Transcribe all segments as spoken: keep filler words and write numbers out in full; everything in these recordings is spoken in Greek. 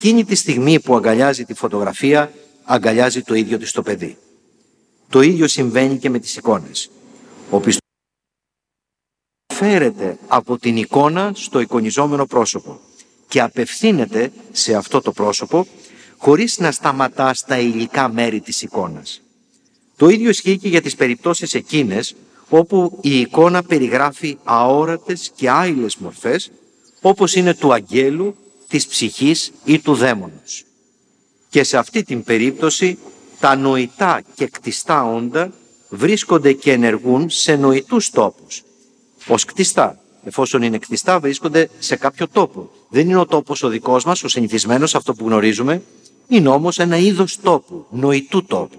Εκείνη τη στιγμή που αγκαλιάζει τη φωτογραφία, αγκαλιάζει το ίδιο της το παιδί. Το ίδιο συμβαίνει και με τις εικόνες. Ο πιστός φέρεται από την εικόνα στο εικονιζόμενο πρόσωπο και απευθύνεται σε αυτό το πρόσωπο χωρίς να σταματά στα υλικά μέρη της εικόνας. Το ίδιο ισχύει και για τις περιπτώσεις εκείνες όπου η εικόνα περιγράφει αόρατες και άειλες μορφές, όπως είναι του αγγέλου, της ψυχής ή του δαίμονος. Και σε αυτή την περίπτωση τα νοητά και κτιστά όντα βρίσκονται και ενεργούν σε νοητούς τόπους. Ως κτιστά, εφόσον είναι κτιστά, βρίσκονται σε κάποιο τόπο. Δεν είναι ο τόπος ο δικός μας, ο συνηθισμένος, αυτό που γνωρίζουμε, είναι όμως ένα είδος τόπου, νοητού τόπου.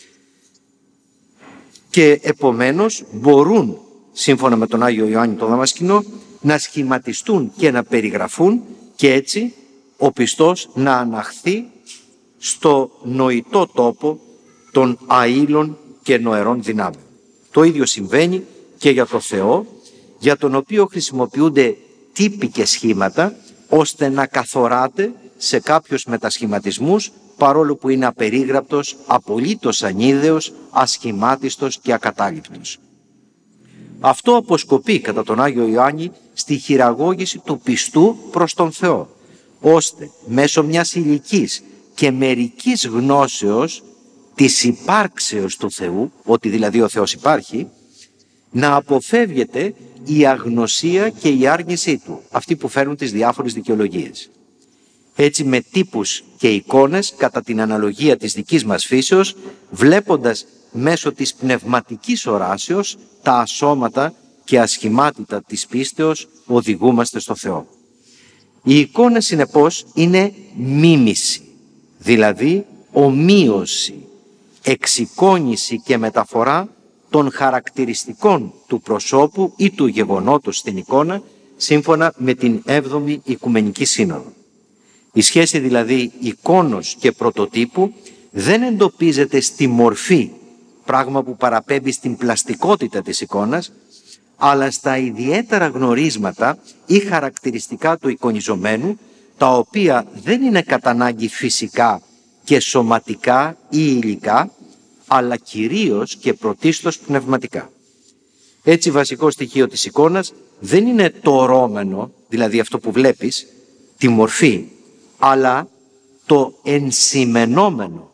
Και επομένως μπορούν, σύμφωνα με τον Άγιο Ιωάννη τον Δαμασκηνό, να σχηματιστούν και να περιγραφούν και έτσι ο πιστός να αναχθεί στο νοητό τόπο των αείλων και νοερών δυνάμεων. Το ίδιο συμβαίνει και για το Θεό, για τον οποίο χρησιμοποιούνται τύποι και σχήματα, ώστε να καθοράται σε κάποιους μετασχηματισμούς, παρόλο που είναι απερίγραπτος, απολύτως ανίδεος, ασχημάτιστος και ακατάληπτος. Αυτό αποσκοπεί κατά τον Άγιο Ιωάννη στη χειραγώγηση του πιστού προς τον Θεό, ώστε μέσω μιας υλικής και μερικής γνώσεως της υπάρξεως του Θεού, ότι δηλαδή ο Θεός υπάρχει, να αποφεύγεται η αγνωσία και η άρνησή του, αυτοί που φέρνουν τις διάφορες δικαιολογίες. Έτσι με τύπους και εικόνες, κατά την αναλογία της δικής μας φύσεως, βλέποντας μέσω της πνευματικής οράσεως τα ασώματα και ασχημάτιτα της πίστεως, οδηγούμαστε στο Θεό. Η εικόνα συνεπώς είναι μίμηση, δηλαδή ομοίωση, εξεικόνηση και μεταφορά των χαρακτηριστικών του προσώπου ή του γεγονότος στην εικόνα, σύμφωνα με την έβδομη Οικουμενική Σύνοδο. Η σχέση δηλαδή εικόνος και πρωτοτύπου δεν εντοπίζεται στη μορφή, πράγμα που παραπέμπει στην πλαστικότητα της εικόνας, αλλά στα ιδιαίτερα γνωρίσματα ή χαρακτηριστικά του εικονιζομένου, τα οποία δεν είναι κατά ανάγκη φυσικά και σωματικά ή υλικά, αλλά κυρίως και πρωτίστως πνευματικά. Έτσι βασικό στοιχείο της εικόνας δεν είναι το ορώμενο, δηλαδή αυτό που βλέπεις, τη μορφή, αλλά το ενσημενόμενο.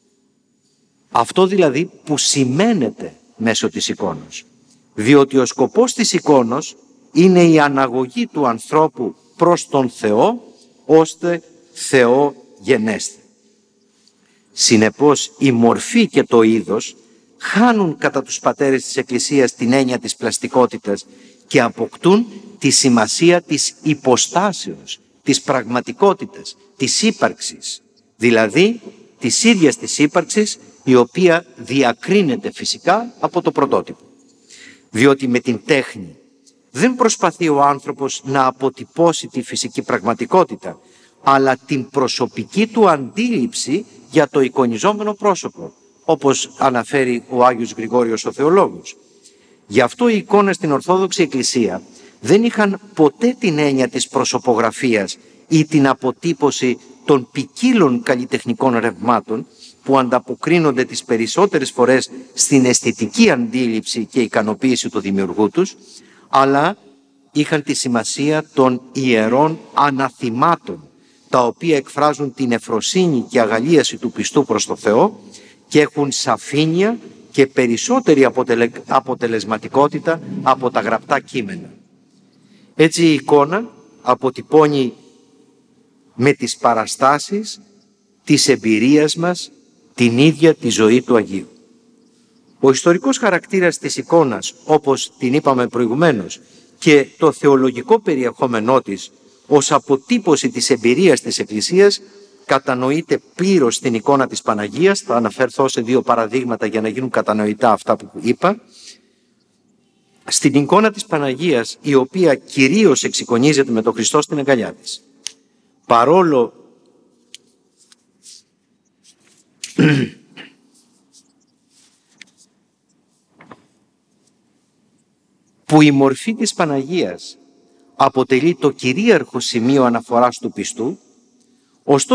Αυτό δηλαδή που σημαίνεται μέσω της εικόνος. Διότι ο σκοπός της εικόνος είναι η αναγωγή του ανθρώπου προς τον Θεό, ώστε Θεό γενέστε. Συνεπώς η μορφή και το είδος χάνουν κατά τους πατέρες της Εκκλησίας την έννοια της πλαστικότητας και αποκτούν τη σημασία της υποστάσεως, της πραγματικότητας, της ύπαρξης, δηλαδή της ίδιας της ύπαρξης, η οποία διακρίνεται φυσικά από το πρωτότυπο. Διότι με την τέχνη δεν προσπαθεί ο άνθρωπος να αποτυπώσει τη φυσική πραγματικότητα, αλλά την προσωπική του αντίληψη για το εικονιζόμενο πρόσωπο, όπως αναφέρει ο Άγιος Γρηγόριος ο Θεολόγος. Γι' αυτό οι εικόνες στην Ορθόδοξη Εκκλησία δεν είχαν ποτέ την έννοια της προσωπογραφίας ή την αποτύπωση των ποικίλων καλλιτεχνικών ρευμάτων που ανταποκρίνονται τις περισσότερες φορές στην αισθητική αντίληψη και ικανοποίηση του δημιουργού τους, αλλά είχαν τη σημασία των ιερών αναθυμάτων, τα οποία εκφράζουν την ευφροσύνη και αγαλίαση του πιστού προς το Θεό και έχουν σαφήνεια και περισσότερη αποτελε... αποτελεσματικότητα από τα γραπτά κείμενα. Έτσι η εικόνα αποτυπώνει με τις παραστάσεις της εμπειρίας μας την ίδια τη ζωή του Αγίου. Ο ιστορικός χαρακτήρας της εικόνας, όπως την είπαμε προηγουμένως, και το θεολογικό περιεχόμενό της ως αποτύπωση της εμπειρίας της Εκκλησίας κατανοείται πλήρως στην εικόνα της Παναγίας. Θα αναφερθώ σε δύο παραδείγματα για να γίνουν κατανοητά αυτά που είπα. Στην εικόνα της Παναγίας, η οποία κυρίως εξεικονίζεται με τον Χριστό στην αγκαλιά της. Παρόλο που η μορφή της Παναγίας αποτελεί το κυρίαρχο σημείο αναφοράς του πιστού, ωστόσο